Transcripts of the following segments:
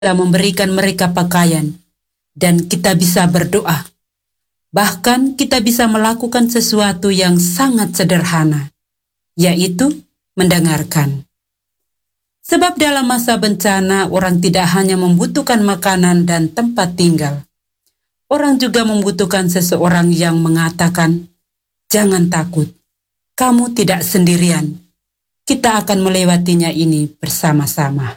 kita memberikan mereka pakaian, dan kita bisa berdoa. Bahkan kita bisa melakukan sesuatu yang sangat sederhana, yaitu mendengarkan. Sebab dalam masa bencana, orang tidak hanya membutuhkan makanan dan tempat tinggal. Orang juga membutuhkan seseorang yang mengatakan, "Jangan takut, kamu tidak sendirian. Kita akan melewatinya ini bersama-sama."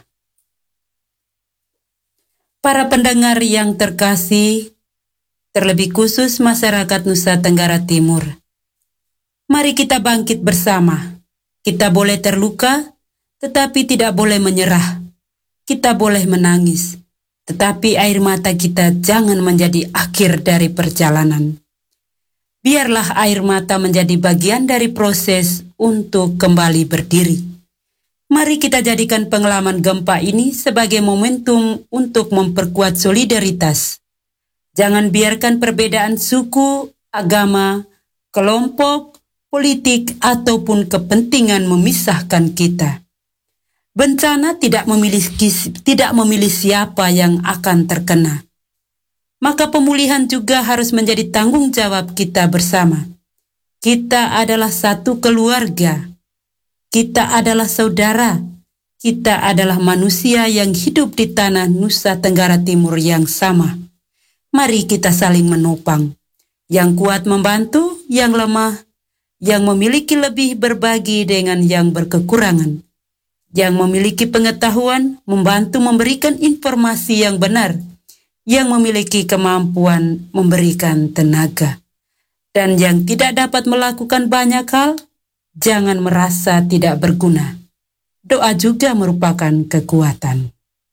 Para pendengar yang terkasih, terlebih khusus masyarakat Nusa Tenggara Timur, mari kita bangkit bersama. Kita boleh terluka, tetapi tidak boleh menyerah. Kita boleh menangis, tetapi air mata kita jangan menjadi akhir dari perjalanan. Biarlah air mata menjadi bagian dari proses untuk kembali berdiri. Mari kita jadikan pengalaman gempa ini sebagai momentum untuk memperkuat solidaritas. Jangan biarkan perbedaan suku, agama, kelompok, politik, ataupun kepentingan memisahkan kita. Bencana tidak memilih siapa yang akan terkena. Maka pemulihan juga harus menjadi tanggung jawab kita bersama. Kita adalah satu keluarga. Kita adalah saudara. Kita adalah manusia yang hidup di tanah Nusa Tenggara Timur yang sama. Mari kita saling menopang. Yang kuat membantu, yang lemah, yang memiliki lebih berbagi dengan yang berkekurangan. Yang memiliki pengetahuan membantu memberikan informasi yang benar. Yang memiliki kemampuan memberikan tenaga. Dan yang tidak dapat melakukan banyak hal, jangan merasa tidak berguna. Doa juga merupakan kekuatan.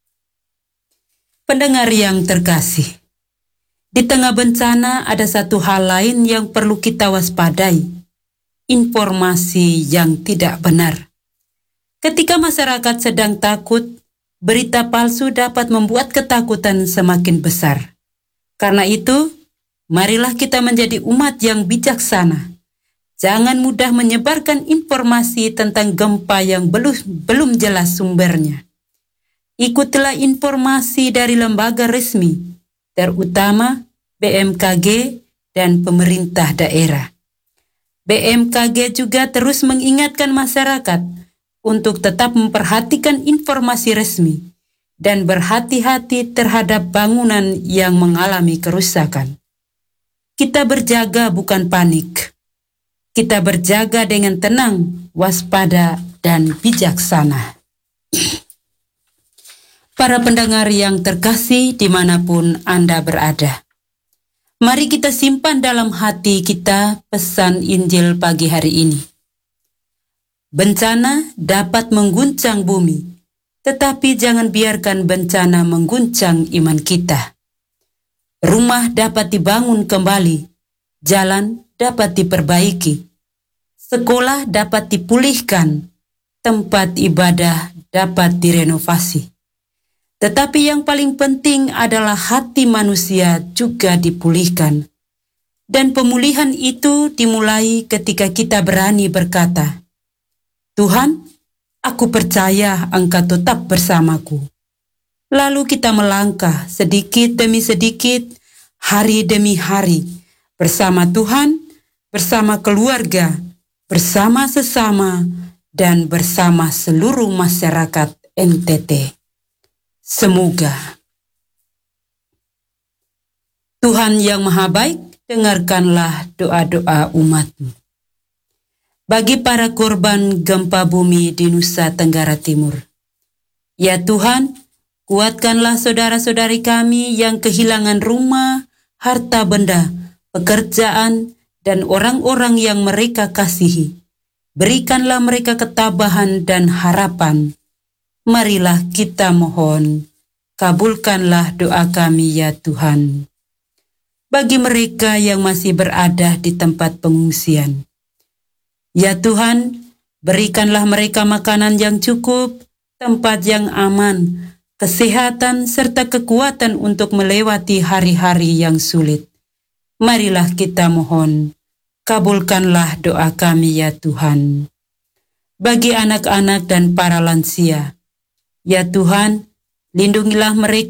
Pendengar yang terkasih, di tengah bencana ada satu hal lain yang perlu kita waspadai. Informasi yang tidak benar. Ketika masyarakat sedang takut, berita palsu dapat membuat ketakutan semakin besar. Karena itu, marilah kita menjadi umat yang bijaksana. Jangan mudah menyebarkan informasi tentang gempa yang belum jelas sumbernya. Ikutilah informasi dari lembaga resmi, terutama BMKG dan pemerintah daerah. BMKG juga terus mengingatkan masyarakat untuk tetap memperhatikan informasi resmi dan berhati-hati terhadap bangunan yang mengalami kerusakan. Kita berjaga bukan panik. Kita berjaga dengan tenang, waspada, dan bijaksana. Para pendengar yang terkasih dimanapun Anda berada, mari kita simpan dalam hati kita pesan Injil pagi hari ini. Bencana dapat mengguncang bumi, tetapi jangan biarkan bencana mengguncang iman kita. Rumah dapat dibangun kembali, jalan dapat diperbaiki, sekolah dapat dipulihkan, tempat ibadah dapat direnovasi. Tetapi yang paling penting adalah hati manusia juga dipulihkan. Dan pemulihan itu dimulai ketika kita berani berkata, "Tuhan, aku percaya Engkau tetap bersamaku." Lalu kita melangkah sedikit demi sedikit, hari demi hari, bersama Tuhan, bersama keluarga, bersama sesama, dan bersama seluruh masyarakat NTT. Semoga Tuhan yang Maha Baik, dengarkanlah doa-doa umat-Mu. Bagi para korban gempa bumi di Nusa Tenggara Timur, ya Tuhan, kuatkanlah saudara-saudari kami yang kehilangan rumah, harta benda, pekerjaan, dan orang-orang yang mereka kasihi. Berikanlah mereka ketabahan dan harapan. Marilah kita mohon, kabulkanlah doa kami ya Tuhan. Bagi mereka yang masih berada di tempat pengungsian, ya Tuhan, berikanlah mereka makanan yang cukup, tempat yang aman, kesehatan, serta kekuatan untuk melewati hari-hari yang sulit. Marilah kita mohon, kabulkanlah doa kami ya Tuhan. Bagi anak-anak dan para lansia, ya Tuhan, Lindungilah mereka